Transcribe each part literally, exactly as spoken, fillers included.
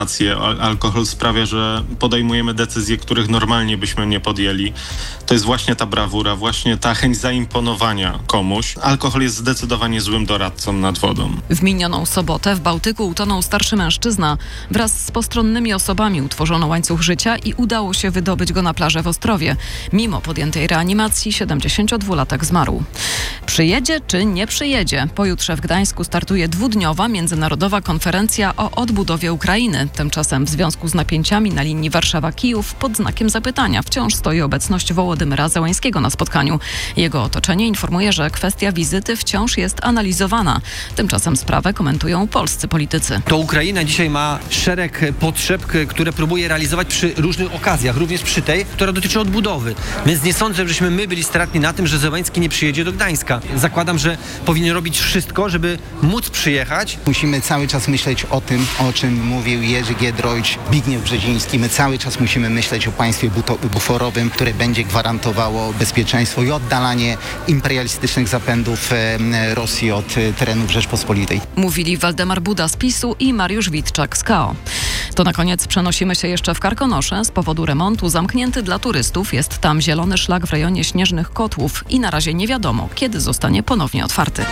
Alkohol sprawia, że podejmujemy decyzje, których normalnie byśmy nie podjęli. To jest właśnie ta brawura, właśnie ta chęć zaimponowania komuś. Alkohol jest zdecydowanie złym doradcą nad wodą. W minioną sobotę w Bałtyku utonął starszy mężczyzna. Wraz z postronnymi osobami utworzono łańcuch życia i udało się wydobyć go na plażę w Ostrowie. Mimo podjętej reanimacji siedemdziesięciodwulatek zmarł. Przyjedzie czy nie przyjedzie? Pojutrze w Gdańsku startuje dwudniowa międzynarodowa konferencja o odbudowie Ukrainy. Tymczasem w związku z napięciami na linii Warszawa-Kijów pod znakiem zapytania wciąż stoi obecność Wołodymyra Zełańskiego na spotkaniu. Jego otoczenie informuje, że kwestia wizyty wciąż jest analizowana. Tymczasem sprawę komentują polscy politycy. To Ukraina dzisiaj ma szereg potrzeb, które próbuje realizować przy różnych okazjach, również przy tej, która dotyczy odbudowy. Więc nie sądzę, żebyśmy my byli stratni na tym, że Zełański nie przyjedzie do Gdańska. Zakładam, że powinien robić wszystko, żeby móc przyjechać. Musimy cały czas myśleć o tym, o czym mówił Jerzy Giedroyć, Zbigniew Brzeziński. My cały czas musimy myśleć o państwie buforowym, które będzie gwarantowało bezpieczeństwo i oddalanie imperialistycznych zapędów Rosji od terenów Rzeczpospolitej. Mówili Waldemar Buda z PiSu i Mariusz Witczak z K O. To na koniec przenosimy się jeszcze w Karkonosze. Z powodu remontu zamknięty dla turystów jest tam zielony szlak w rejonie Śnieżnych Kotłów i na razie nie wiadomo, kiedy zostanie ponownie otwarty.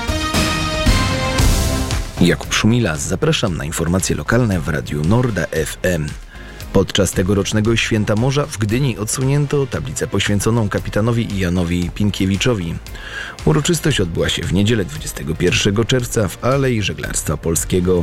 Jakub Szumilas, zapraszam na informacje lokalne w Radiu Norda F M. Podczas tegorocznego Święta Morza w Gdyni odsunięto tablicę poświęconą kapitanowi Janowi Pinkiewiczowi. Uroczystość odbyła się w niedzielę dwudziestego pierwszego czerwca w Alei Żeglarstwa Polskiego.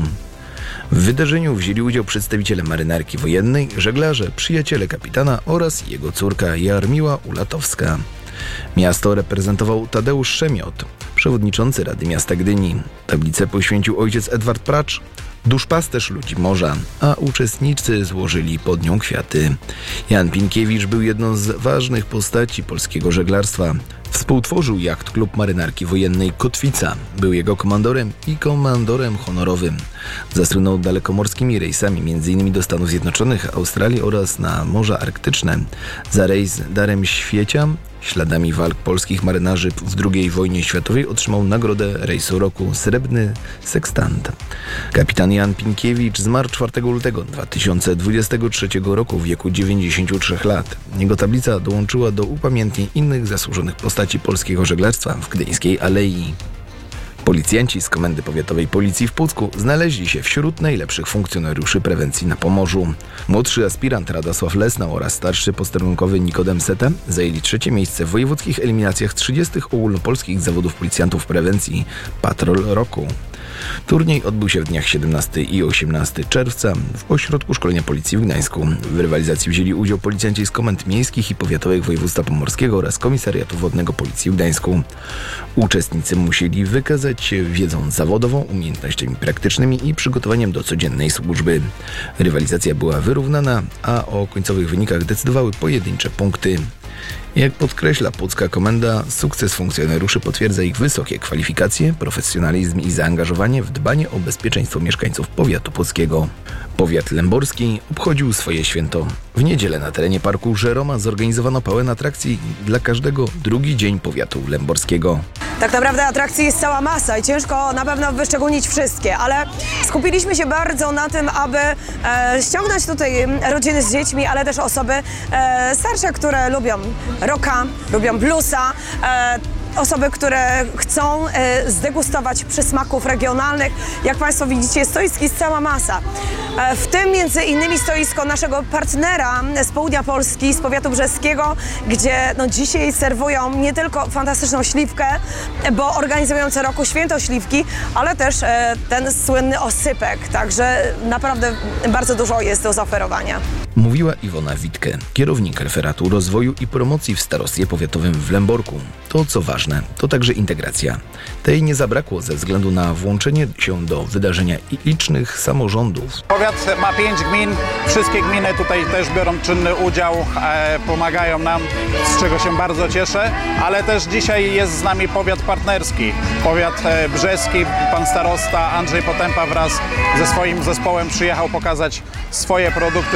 W wydarzeniu wzięli udział przedstawiciele marynarki wojennej, żeglarze, przyjaciele kapitana oraz jego córka Jarmiła Ulatowska. Miasto reprezentował Tadeusz Szemiot, przewodniczący Rady Miasta Gdyni. Tablicę poświęcił ojciec Edward Pracz, duszpasterz ludzi morza, a uczestnicy złożyli pod nią kwiaty. Jan Pinkiewicz był jedną z ważnych postaci polskiego żeglarstwa. Współtworzył jacht klub marynarki wojennej Kotwica. Był jego komandorem i komandorem honorowym. Zasłynął dalekomorskimi rejsami m.in. do Stanów Zjednoczonych, Australii oraz na Morza Arktyczne. Za rejs Darem Świecia, śladami walk polskich marynarzy w drugiej wojnie światowej, otrzymał nagrodę Rejsu Roku Srebrny Sekstant. Kapitan Jan Pinkiewicz zmarł czwartego lutego dwa tysiące dwudziestego trzeciego roku w wieku dziewięćdziesięciu trzech lat. Jego tablica dołączyła do upamiętnień innych zasłużonych postaci polskiego żeglarstwa w gdyńskiej Alei. Policjanci z Komendy Powiatowej Policji w Pucku znaleźli się wśród najlepszych funkcjonariuszy prewencji na Pomorzu. Młodszy aspirant Radosław Lesnał oraz starszy posterunkowy Nikodem Seta zajęli trzecie miejsce w wojewódzkich eliminacjach trzydziestych ogólnopolskich zawodów policjantów prewencji Patrol Roku. Turniej odbył się w dniach siedemnastego i osiemnastego czerwca w Ośrodku Szkolenia Policji w Gdańsku. W rywalizacji wzięli udział policjanci z komend miejskich i powiatowych województwa pomorskiego oraz Komisariatu Wodnego Policji w Gdańsku. Uczestnicy musieli wykazać się wiedzą zawodową, umiejętnościami praktycznymi i przygotowaniem do codziennej służby. Rywalizacja była wyrównana, a o końcowych wynikach decydowały pojedyncze punkty. Jak podkreśla pucka komenda, sukces funkcjonariuszy potwierdza ich wysokie kwalifikacje, profesjonalizm i zaangażowanie w dbanie o bezpieczeństwo mieszkańców powiatu puckiego. Powiat lęborski obchodził swoje święto. W niedzielę na terenie parku Żeroma zorganizowano pełen atrakcji dla każdego drugi dzień powiatu lęborskiego. Tak naprawdę atrakcji jest cała masa i ciężko na pewno wyszczególnić wszystkie, ale skupiliśmy się bardzo na tym, aby e, ściągnąć tutaj rodziny z dziećmi, ale też osoby e, starsze, które lubią rocka, lubią bluesa, e, osoby, które chcą e, zdegustować przysmaków regionalnych. Jak Państwo widzicie, stoisk jest cała masa. E, w tym między innymi stoisko naszego partnera z południa Polski, z powiatu brzeskiego, gdzie no, dzisiaj serwują nie tylko fantastyczną śliwkę, bo organizują co roku święto śliwki, ale też e, ten słynny osypek. Także naprawdę bardzo dużo jest do zaoferowania. Mówiła Iwona Witke, kierownik referatu rozwoju i promocji w starostwie powiatowym w Lęborku. To, co ważne, to także integracja. Tej nie zabrakło ze względu na włączenie się do wydarzenia licznych samorządów. Powiat ma pięć gmin, wszystkie gminy tutaj też biorą czynny udział, e, pomagają nam, z czego się bardzo cieszę, ale też dzisiaj jest z nami powiat partnerski, powiat e, brzeski, pan starosta Andrzej Potępa wraz ze swoim zespołem przyjechał pokazać swoje produkty, swoje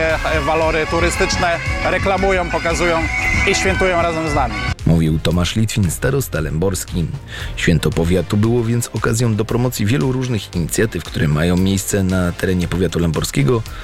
swoje walory turystyczne reklamują, pokazują i świętują razem z nami. Mówił Tomasz Litwin, starosta lęborski. Święto powiatu było więc okazją do promocji wielu różnych inicjatyw, które mają miejsce na terenie powiatu lęborskiego,